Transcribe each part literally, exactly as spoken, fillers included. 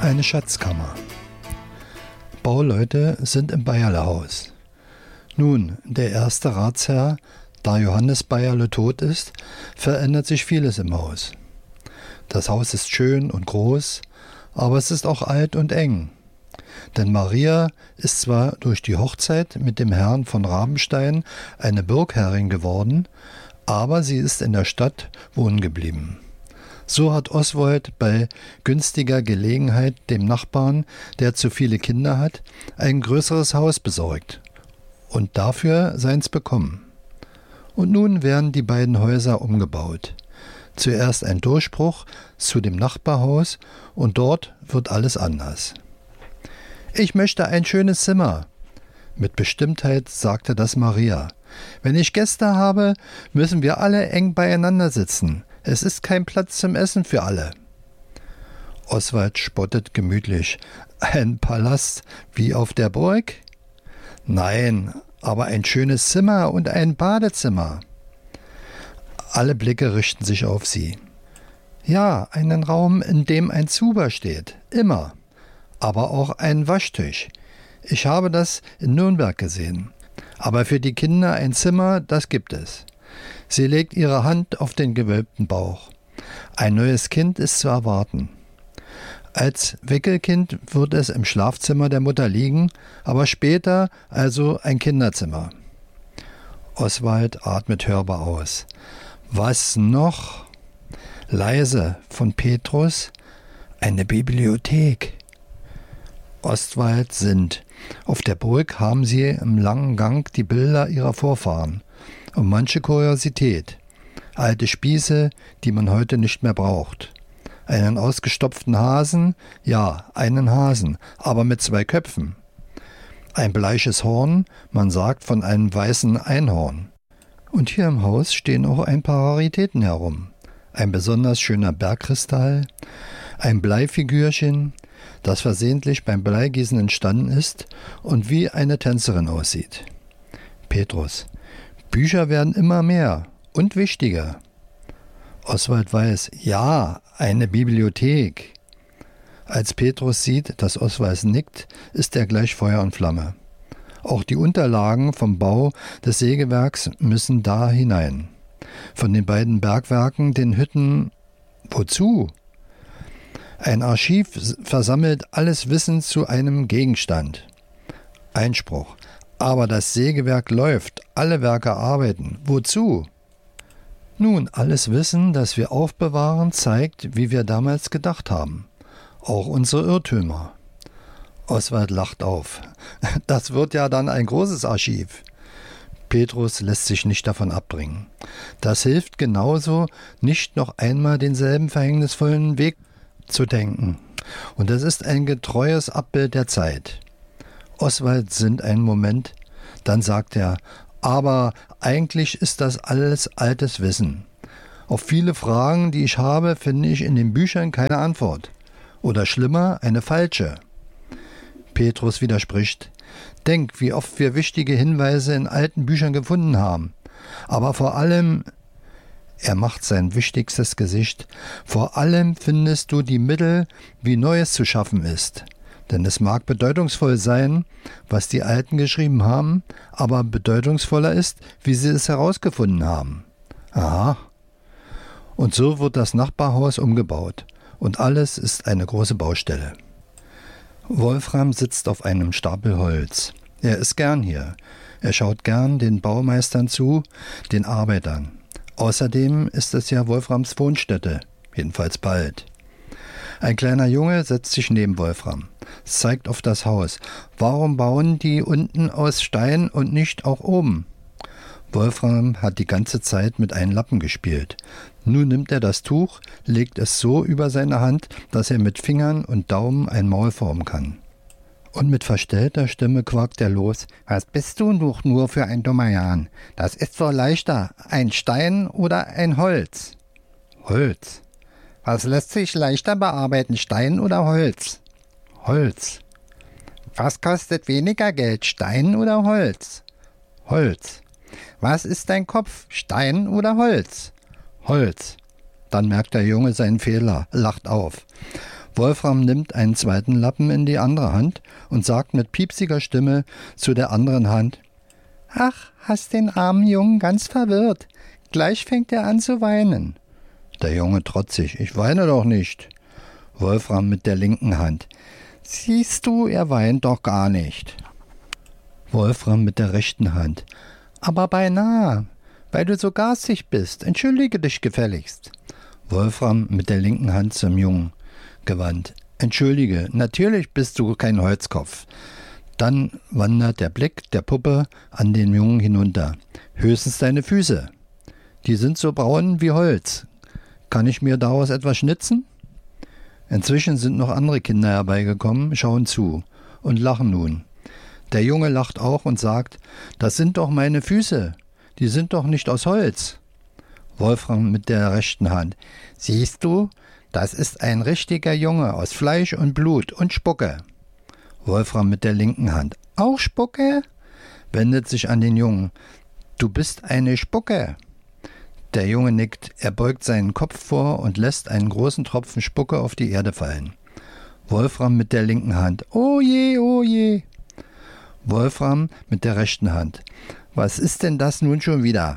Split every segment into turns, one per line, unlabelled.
Eine Schatzkammer. Bauleute sind im Bayerlehaus. Nun, der erste Ratsherr, da Johannes Bayerle tot ist, verändert sich vieles im Haus. Das Haus ist schön und groß, aber es ist auch alt und eng. Denn Maria ist zwar durch die Hochzeit mit dem Herrn von Rabenstein eine Burgherrin geworden, aber sie ist in der Stadt wohnen geblieben. So hat Oswald bei günstiger Gelegenheit dem Nachbarn, der zu viele Kinder hat, ein größeres Haus besorgt und dafür seins bekommen. Und nun werden die beiden Häuser umgebaut. Zuerst ein Durchbruch zu dem Nachbarhaus und dort wird alles anders. »Ich möchte ein schönes Zimmer«, mit Bestimmtheit sagte das Maria. »Wenn ich Gäste habe, müssen wir alle eng beieinander sitzen. Es ist kein Platz zum Essen für alle.« Oswald spottet gemütlich. »Ein Palast wie auf der Burg?« »Nein, aber ein schönes Zimmer und ein Badezimmer.« Alle Blicke richten sich auf sie. »Ja, einen Raum, in dem ein Zuber steht. Immer. Aber auch ein Waschtisch. Ich habe das in Nürnberg gesehen. Aber für die Kinder ein Zimmer, das gibt es.« Sie legt ihre Hand auf den gewölbten Bauch. Ein neues Kind ist zu erwarten. Als Wickelkind wird es im Schlafzimmer der Mutter liegen, aber später also ein Kinderzimmer. Oswald atmet hörbar aus. Was noch? Leise von Petrus. Eine Bibliothek. Oswald sinnt. Auf der Burg haben sie im langen Gang die Bilder ihrer Vorfahren und manche Kuriosität. Alte Spieße, die man heute nicht mehr braucht. Einen ausgestopften Hasen, ja, einen Hasen, aber mit zwei Köpfen. Ein bleiches Horn, man sagt von einem weißen Einhorn. Und hier im Haus stehen auch ein paar Raritäten herum. Ein besonders schöner Bergkristall, ein Bleifigürchen, das versehentlich beim Bleigießen entstanden ist und wie eine Tänzerin aussieht. Petrus: Bücher werden immer mehr und wichtiger. Oswald weiß, ja, eine Bibliothek. Als Petrus sieht, dass Oswald nickt, ist er gleich Feuer und Flamme. Auch die Unterlagen vom Bau des Sägewerks müssen da hinein. Von den beiden Bergwerken, den Hütten, wozu? Ein Archiv versammelt alles Wissen zu einem Gegenstand. Einspruch: Aber das Sägewerk läuft, alle Werke arbeiten. Wozu? Nun, alles Wissen, das wir aufbewahren, zeigt, wie wir damals gedacht haben. Auch unsere Irrtümer. Oswald lacht auf. Das wird ja dann ein großes Archiv. Petrus lässt sich nicht davon abbringen. Das hilft genauso, nicht noch einmal denselben verhängnisvollen Weg zu denken. Und das ist ein getreues Abbild der Zeit. Oswald sinnt einen Moment, dann sagt er, aber eigentlich ist das alles altes Wissen. Auf viele Fragen, die ich habe, finde ich in den Büchern keine Antwort. Oder schlimmer, eine falsche. Petrus widerspricht. Denk, wie oft wir wichtige Hinweise in alten Büchern gefunden haben. Aber vor allem, er macht sein wichtigstes Gesicht, vor allem findest du die Mittel, wie Neues zu schaffen ist. Denn es mag bedeutungsvoll sein, was die Alten geschrieben haben, aber bedeutungsvoller ist, wie sie es herausgefunden haben. Aha. Und so wird das Nachbarhaus umgebaut. Und alles ist eine große Baustelle. Wolfram sitzt auf einem Stapel Holz. Er ist gern hier. Er schaut gern den Baumeistern zu, den Arbeitern. Außerdem ist es ja Wolframs Wohnstätte, jedenfalls bald. Ein kleiner Junge setzt sich neben Wolfram, zeigt auf das Haus. Warum bauen die unten aus Stein und nicht auch oben? Wolfram hat die ganze Zeit mit einem Lappen gespielt. Nun nimmt er das Tuch, legt es so über seine Hand, dass er mit Fingern und Daumen ein Maul formen kann. Und mit verstellter Stimme quakt er los. Was bist du doch nur für ein dummer Jan? Das ist so leichter, ein Stein oder ein Holz? Holz. Was lässt sich leichter bearbeiten, Stein oder Holz? Holz. Was kostet weniger Geld, Stein oder Holz? Holz. Was ist dein Kopf, Stein oder Holz? Holz. Dann merkt der Junge seinen Fehler, lacht auf. Wolfram nimmt einen zweiten Lappen in die andere Hand und sagt mit piepsiger Stimme zu der anderen Hand: »Ach, hast den armen Jungen ganz verwirrt. Gleich fängt er an zu weinen.« Der Junge trotzig: »Ich weine doch nicht.« Wolfram mit der linken Hand: »Siehst du, er weint doch gar nicht.« Wolfram mit der rechten Hand: »Aber beinahe, weil du so garstig bist. Entschuldige dich gefälligst.« Wolfram mit der linken Hand zum Jungen gewandt: »Entschuldige, natürlich bist du kein Holzkopf.« Dann wandert der Blick der Puppe an den Jungen hinunter. »Höchstens deine Füße. Die sind so braun wie Holz. Kann ich mir daraus etwas schnitzen?« Inzwischen sind noch andere Kinder herbeigekommen, schauen zu und lachen nun. Der Junge lacht auch und sagt: »Das sind doch meine Füße. Die sind doch nicht aus Holz.« Wolfram mit der rechten Hand: »Siehst du, das ist ein richtiger Junge aus Fleisch und Blut und Spucke.« Wolfram mit der linken Hand: »Auch Spucke?« Wendet sich an den Jungen: »Du bist eine Spucke.« Der Junge nickt, er beugt seinen Kopf vor und lässt einen großen Tropfen Spucke auf die Erde fallen. Wolfram mit der linken Hand: »Oh je, oh je.« Wolfram mit der rechten Hand: »Was ist denn das nun schon wieder?«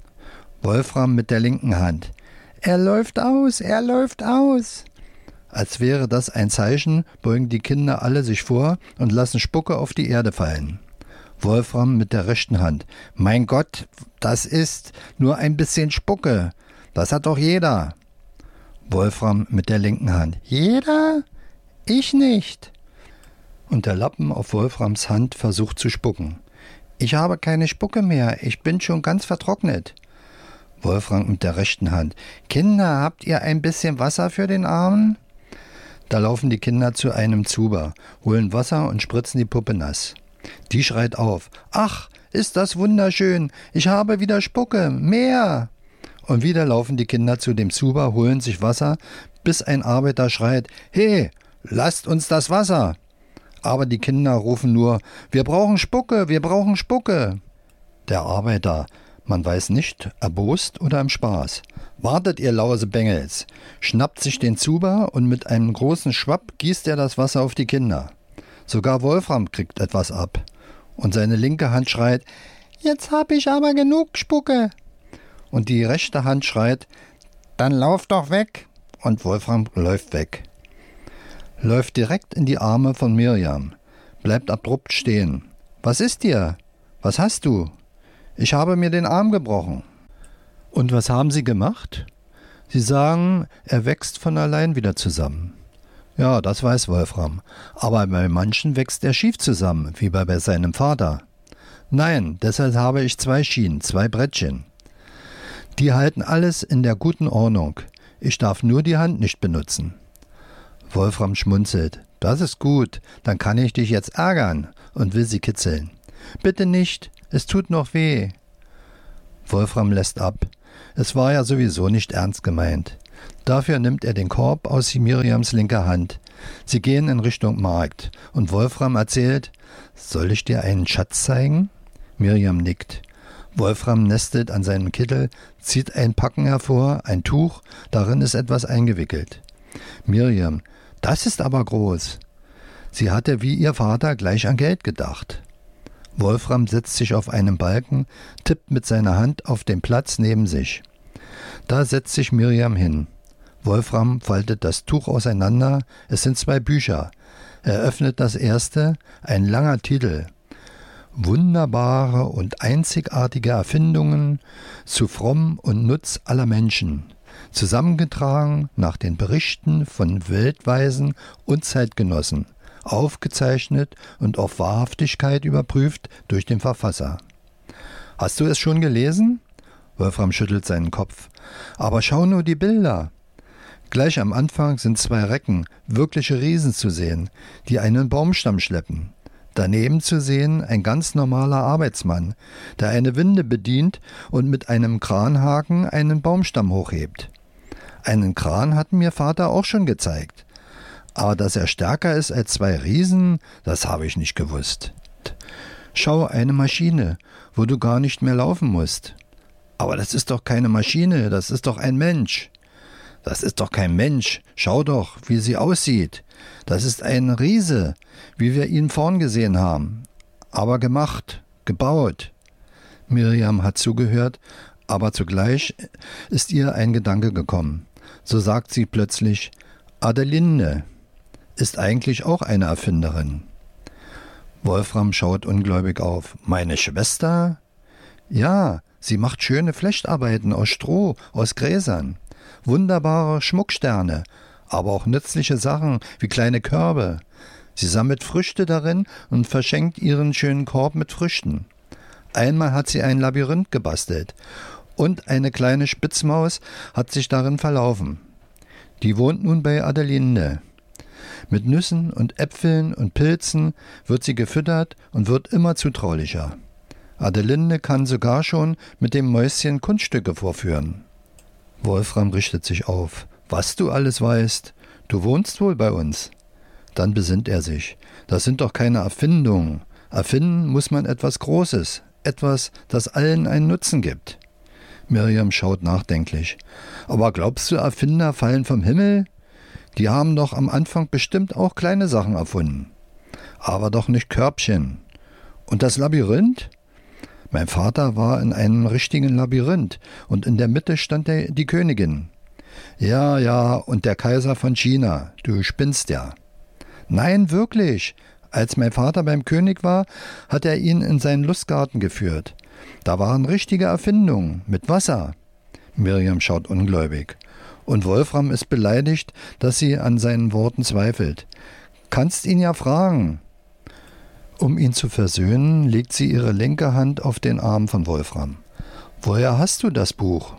Wolfram mit der linken Hand: »Er läuft aus, er läuft aus.« Als wäre das ein Zeichen, beugen die Kinder alle sich vor und lassen Spucke auf die Erde fallen. Wolfram mit der rechten Hand: »Mein Gott, das ist nur ein bisschen Spucke. Das hat doch jeder.« Wolfram mit der linken Hand: »Jeder? Ich nicht.« Und der Lappen auf Wolframs Hand versucht zu spucken. »Ich habe keine Spucke mehr, ich bin schon ganz vertrocknet.« Wolfram mit der rechten Hand: »Kinder, habt ihr ein bisschen Wasser für den Armen?« Da laufen die Kinder zu einem Zuber, holen Wasser und spritzen die Puppe nass. Die schreit auf: »Ach, ist das wunderschön, ich habe wieder Spucke, mehr!« Und wieder laufen die Kinder zu dem Zuber, holen sich Wasser, bis ein Arbeiter schreit: »He, lasst uns das Wasser!« Aber die Kinder rufen nur: »Wir brauchen Spucke, wir brauchen Spucke!« Der Arbeiter, man weiß nicht, erbost oder im Spaß: »Wartet, ihr Lausebengels!« schnappt sich den Zuber und mit einem großen Schwapp gießt er das Wasser auf die Kinder. Sogar Wolfram kriegt etwas ab. Und seine linke Hand schreit: »Jetzt hab ich aber genug Spucke!« Und die rechte Hand schreit: »Dann lauf doch weg!« Und Wolfram läuft weg. Läuft direkt in die Arme von Mirjam, bleibt abrupt stehen. »Was ist dir? Was hast du?« »Ich habe mir den Arm gebrochen.« »Und was haben Sie gemacht?« »Sie sagen, er wächst von allein wieder zusammen.« »Ja, das weiß Wolfram. Aber bei manchen wächst er schief zusammen, wie bei seinem Vater.« »Nein, deshalb habe ich zwei Schienen, zwei Brettchen. Die halten alles in der guten Ordnung. Ich darf nur die Hand nicht benutzen.« Wolfram schmunzelt. »Das ist gut, dann kann ich dich jetzt ärgern«, und will sie kitzeln. »Bitte nicht, es tut noch weh.« Wolfram lässt ab. Es war ja sowieso nicht ernst gemeint. Dafür nimmt er den Korb aus Mirjams linker Hand. Sie gehen in Richtung Markt und Wolfram erzählt: »Soll ich dir einen Schatz zeigen?« Mirjam nickt. Wolfram nestelt an seinem Kittel, zieht ein Packen hervor, ein Tuch, darin ist etwas eingewickelt. Mirjam: »Das ist aber groß.« Sie hatte wie ihr Vater gleich an Geld gedacht. Wolfram setzt sich auf einen Balken, tippt mit seiner Hand auf den Platz neben sich. Da setzt sich Mirjam hin. Wolfram faltet das Tuch auseinander, es sind zwei Bücher. Er öffnet das erste, ein langer Titel: »Wunderbare und einzigartige Erfindungen zu Fromm und Nutz aller Menschen«, zusammengetragen nach den Berichten von Weltweisen und Zeitgenossen, aufgezeichnet und auf Wahrhaftigkeit überprüft durch den Verfasser. »Hast du es schon gelesen?« Wolfram schüttelt seinen Kopf. »Aber schau nur die Bilder!« Gleich am Anfang sind zwei Recken, wirkliche Riesen zu sehen, die einen Baumstamm schleppen. Daneben zu sehen ein ganz normaler Arbeitsmann, der eine Winde bedient und mit einem Kranhaken einen Baumstamm hochhebt. Einen Kran hat mir Vater auch schon gezeigt. Aber dass er stärker ist als zwei Riesen, das habe ich nicht gewusst. Schau, eine Maschine, wo du gar nicht mehr laufen musst. Aber das ist doch keine Maschine, das ist doch ein Mensch. Das ist doch kein Mensch. Schau doch, wie sie aussieht. Das ist ein Riese, wie wir ihn vorn gesehen haben. Aber gemacht, gebaut. Miriam hat zugehört, aber zugleich ist ihr ein Gedanke gekommen. So sagt sie plötzlich, Adelinde ist eigentlich auch eine Erfinderin. Wolfram schaut ungläubig auf. Meine Schwester? Ja, sie macht schöne Flechtarbeiten aus Stroh, aus Gräsern. Wunderbare Schmucksterne, aber auch nützliche Sachen wie kleine Körbe. Sie sammelt Früchte darin und verschenkt ihren schönen Korb mit Früchten. Einmal hat sie ein Labyrinth gebastelt und eine kleine Spitzmaus hat sich darin verlaufen. Die wohnt nun bei Adelinde. Mit Nüssen und Äpfeln und Pilzen wird sie gefüttert und wird immer zutraulicher. Adelinde kann sogar schon mit dem Mäuschen Kunststücke vorführen. Wolfram richtet sich auf. Was du alles weißt, du wohnst wohl bei uns. Dann besinnt er sich. Das sind doch keine Erfindungen. Erfinden muss man etwas Großes, etwas, das allen einen Nutzen gibt. Miriam schaut nachdenklich. Aber glaubst du, Erfinder fallen vom Himmel? Die haben doch am Anfang bestimmt auch kleine Sachen erfunden. Aber doch nicht Körbchen. Und das Labyrinth? Mein Vater war in einem richtigen Labyrinth und in der Mitte stand der, die Königin. Ja, ja, und der Kaiser von China. Du spinnst ja. Nein, wirklich. Als mein Vater beim König war, hat er ihn in seinen Lustgarten geführt. Da waren richtige Erfindungen mit Wasser. Miriam schaut ungläubig. Und Wolfram ist beleidigt, dass sie an seinen Worten zweifelt. Kannst ihn ja fragen. Um ihn zu versöhnen, legt sie ihre linke Hand auf den Arm von Wolfram. Woher hast du das Buch?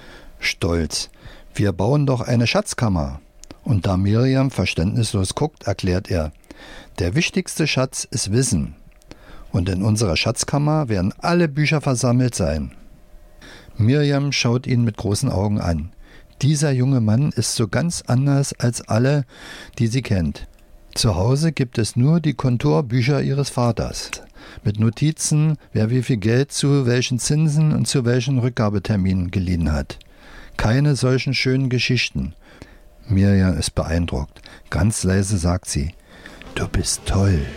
Stolz. Wir bauen doch eine Schatzkammer. Und da Miriam verständnislos guckt, erklärt er, der wichtigste Schatz ist Wissen. Und in unserer Schatzkammer werden alle Bücher versammelt sein. Miriam schaut ihn mit großen Augen an. Dieser junge Mann ist so ganz anders als alle, die sie kennt. Zu Hause gibt es nur die Kontorbücher ihres Vaters, mit Notizen, wer wie viel Geld zu welchen Zinsen und zu welchen Rückgabeterminen geliehen hat. Keine solchen schönen Geschichten. Miriam ist beeindruckt. Ganz leise sagt sie, du bist toll.